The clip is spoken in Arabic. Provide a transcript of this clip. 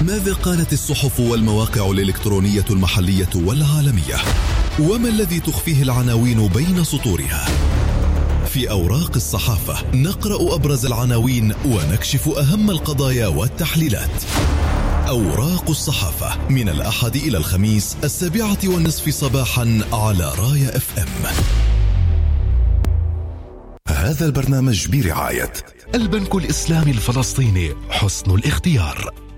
ماذا قالت الصحف والمواقع الإلكترونية المحلية والعالمية؟ وما الذي تخفيه العناوين بين سطورها؟ في أوراق الصحافة نقرأ أبرز العناوين ونكشف أهم القضايا والتحليلات. أوراق الصحافة من الأحد إلى الخميس 7:30 صباحا على رايا FM. هذا البرنامج برعاية البنك الإسلامي الفلسطيني، حسن الاختيار.